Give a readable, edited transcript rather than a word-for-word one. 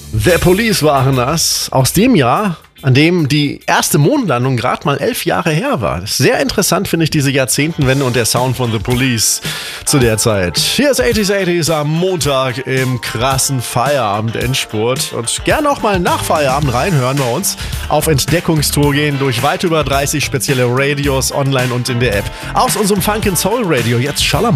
The Police waren das, aus dem Jahr, an dem die erste Mondlandung gerade mal 11 Jahre her war. Sehr interessant finde ich diese Jahrzehntenwende und der Sound von The Police zu der Zeit. Hier ist 80s am Montag im krassen Feierabend-Endspurt. Und gerne auch mal nach Feierabend reinhören bei uns. Auf Entdeckungstour gehen durch weit über 30 spezielle Radios online und in der App. Aus unserem Funk & Soul Radio jetzt Schalam.